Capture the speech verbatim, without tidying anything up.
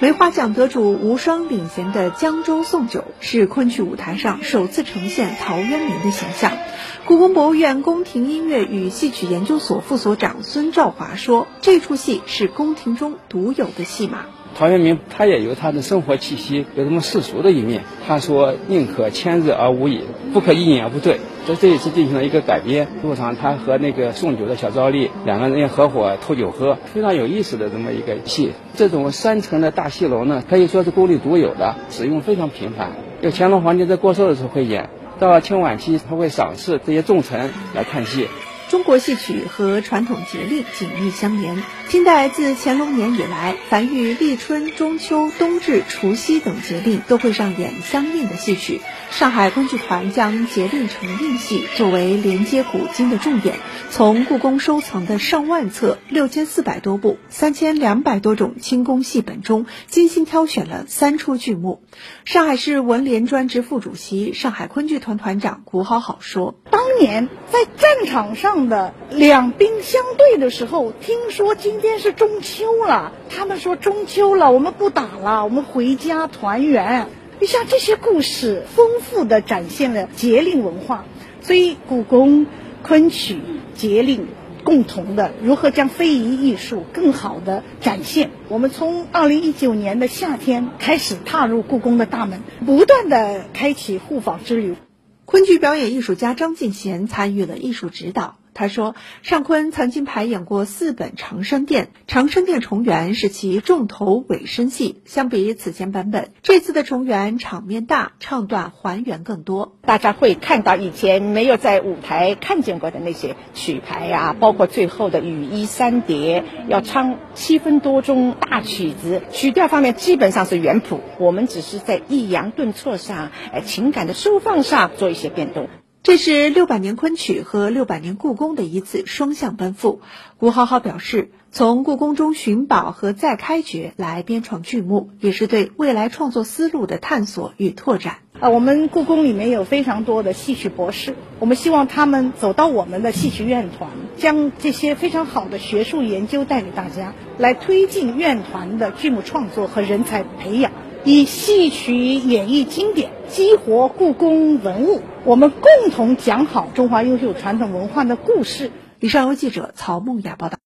梅花奖得主无双领衔的江州送酒是昆曲舞台上首次呈现陶渊明的形象。故宫博物院宫廷音乐与戏曲研究所副所长孙兆华说，这出戏是宫廷中独有的戏码。 陶渊明他也有他的生活气息，有这么世俗的一面。他说宁可千日而无饮，不可一饮而不醉。这这一次进行了一个改编，路上他和那个送酒的小赵丽两个人合伙偷酒喝，非常有意思的这么一个戏。这种三层的大戏楼呢，可以说是宫里独有的，使用非常频繁。有乾隆皇帝在过寿的时候会演，到清晚期他会赏赐这些重臣来看戏。 中国戏曲和传统节令紧密相连。清代自乾隆年以来，凡遇立春、中秋、冬至、除夕等节令，都会上演相应的戏曲。上海昆剧团将节令成应戏作为连接古今的重点，从故宫收藏的上万册、六千四百多部、三千两百多种清宫戏本中，精心挑选了三出剧目。上海市文联专职副主席、上海昆剧团团长古好好说， 当年在战场上的两兵相对的时候，听说今天是中秋了，他们说中秋了，我们不打了，我们回家团圆。你像这些故事丰富地展现了节令文化，所以故宫昆曲节令共同的如何将非遗艺术更好地展现。我们从二零一九年的夏天开始踏入故宫的大门，不断地开启互访之旅。 昆剧表演艺术家张敬贤参与了艺术指导。他说，上昆曾经排演过四本长生殿，长生殿重圆是其重头尾声戏。相比此前版本，这次的重圆场面大，唱段还原更多。 大家会看到以前没有在舞台看见过的那些曲牌啊，包括最后的羽衣三叠，要唱七分多钟大曲子，曲调方面基本上是原谱，我们只是在抑扬顿挫上、呃、情感的收放上做一些变动。 这是六百年昆曲和六百年故宫的一次双向奔赴。古好好表示，从故宫中寻宝和再开掘来编创剧目，也是对未来创作思路的探索与拓展。 啊，我们故宫里面有非常多的戏曲博士，我们希望他们走到我们的戏曲院团，将这些非常好的学术研究带给大家，来推进院团的剧目创作和人才培养，以戏曲演绎经典，激活故宫文物，我们共同讲好中华优秀传统文化的故事。 以上由记者曹梦雅报道。